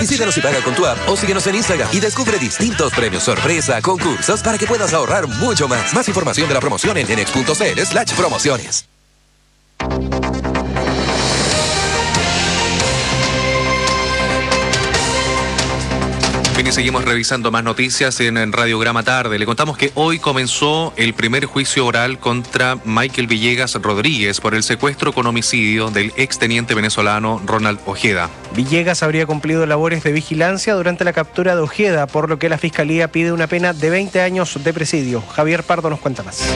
Visítanos y paga con tu app o síguenos en Instagram y descubre distintos premios sorpresa, concursos para que puedas ahorrar mucho más. Más información de la promoción en enex.cl/promociones. Bien, y seguimos revisando más noticias en Radiograma Tarde. Le contamos que hoy comenzó el primer juicio oral contra Michael Villegas Rodríguez por el secuestro con homicidio del exteniente venezolano Ronald Ojeda. Villegas habría cumplido labores de vigilancia durante la captura de Ojeda, por lo que la Fiscalía pide una pena de 20 años de presidio. Javier Pardo nos cuenta más.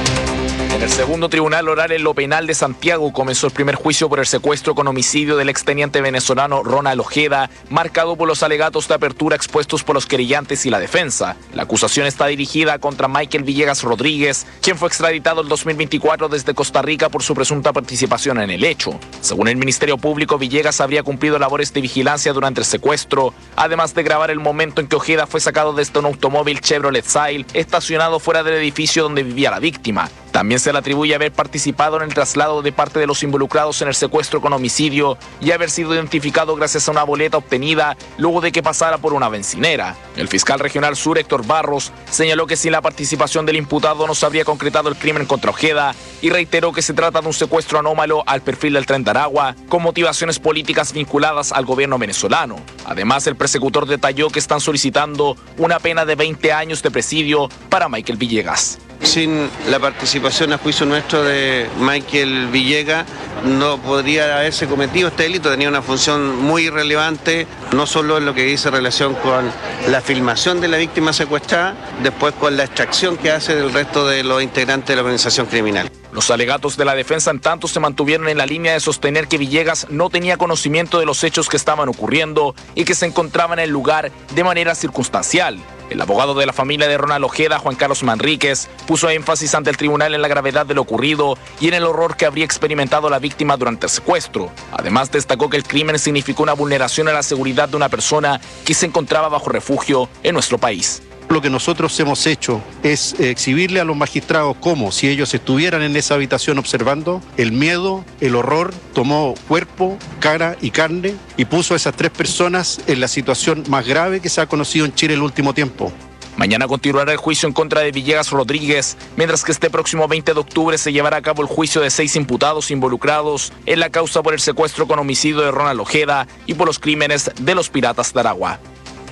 En el segundo tribunal oral en lo penal de Santiago comenzó el primer juicio por el secuestro con homicidio del exteniente venezolano Ronald Ojeda, marcado por los alegatos de apertura expuestos por los querellantes y la defensa. La acusación está dirigida contra Michael Villegas Rodríguez, quien fue extraditado el 2024 desde Costa Rica por su presunta participación en el hecho. Según el Ministerio Público, Villegas habría cumplido labores de vigilancia durante el secuestro, además de grabar el momento en que Ojeda fue sacado desde un automóvil Chevrolet Sail estacionado fuera del edificio donde vivía la víctima. También se le atribuye haber participado en el traslado de parte de los involucrados en el secuestro con homicidio y haber sido identificado gracias a una boleta obtenida luego de que pasara por una bencinera. El fiscal regional sur, Héctor Barros, señaló que sin la participación del imputado no se habría concretado el crimen contra Ojeda y reiteró que se trata de un secuestro anómalo al perfil del Tren de Aragua, con motivaciones políticas vinculadas al gobierno venezolano. Además, el persecutor detalló que están solicitando una pena de 20 años de presidio para Michael Villegas. Sin la participación a juicio nuestro de Michael Villegas no podría haberse cometido este delito. Tenía una función muy relevante, no solo en lo que dice relación con la filmación de la víctima secuestrada, después con la extracción que hace del resto de los integrantes de la organización criminal. Los alegatos de la defensa en tanto se mantuvieron en la línea de sostener que Villegas no tenía conocimiento de los hechos que estaban ocurriendo y que se encontraba en el lugar de manera circunstancial. El abogado de la familia de Ronald Ojeda, Juan Carlos Manríquez, puso énfasis ante el tribunal en la gravedad de lo ocurrido y en el horror que habría experimentado la víctima durante el secuestro. Además, destacó que el crimen significó una vulneración a la seguridad de una persona que se encontraba bajo refugio en nuestro país. Lo que nosotros hemos hecho es exhibirle a los magistrados cómo, si ellos estuvieran en esa habitación observando, el miedo, el horror, tomó cuerpo, cara y carne y puso a esas tres personas en la situación más grave que se ha conocido en Chile el último tiempo. Mañana continuará el juicio en contra de Villegas Rodríguez, mientras que este próximo 20 de octubre se llevará a cabo el juicio de 6 imputados involucrados en la causa por el secuestro con homicidio de Ronald Ojeda y por los crímenes de los piratas de Aragua.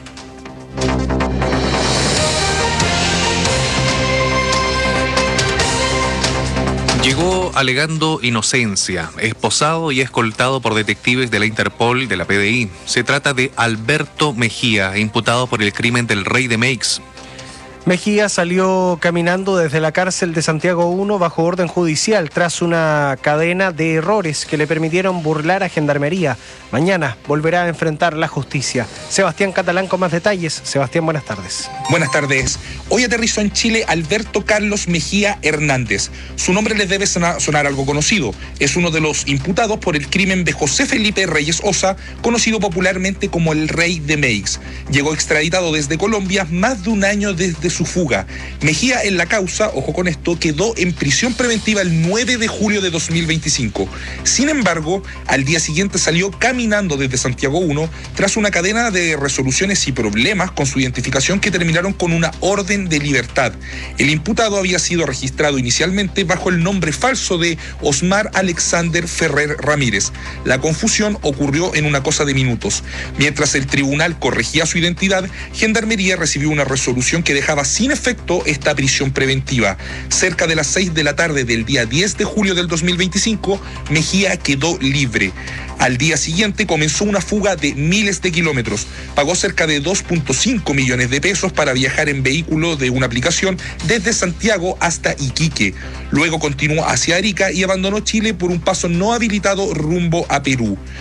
Llegó alegando inocencia, esposado y escoltado por detectives de la Interpol de la PDI. Se trata de Alberto Mejía, imputado por el crimen del Rey de Meix. Mejía salió caminando desde la cárcel de Santiago I bajo orden judicial tras una cadena de errores que le permitieron burlar a Gendarmería. Mañana volverá a enfrentar la justicia. Sebastián Catalán con más detalles. Sebastián, buenas tardes. Buenas tardes. Hoy aterrizó en Chile Alberto Carlos Mejía Hernández. Su nombre les debe sonar algo conocido. Es uno de los imputados por el crimen de José Felipe Reyes Osa, conocido popularmente como el Rey de Meix. Llegó extraditado desde Colombia más de un año desde su fuga. Mejía en la causa, ojo con esto, quedó en prisión preventiva el 9 de julio de 2025. Sin embargo, al día siguiente salió caminando desde Santiago I tras una cadena de resoluciones y problemas con su identificación que terminaron con una orden de libertad. El imputado había sido registrado inicialmente bajo el nombre falso de Osmar Alexander Ferrer Ramírez. La confusión ocurrió en una cosa de minutos. Mientras el tribunal corregía su identidad, Gendarmería recibió una resolución que dejaba sin efecto esta prisión preventiva. Cerca de las 6 de la tarde del día 10 de julio del 2025, Mejía quedó libre. Al día siguiente comenzó una fuga de miles de kilómetros. Pagó cerca de 2.5 millones de pesos para viajar en vehículo de una aplicación desde Santiago hasta Iquique. Luego continuó hacia Arica y abandonó Chile por un paso no habilitado rumbo a Perú.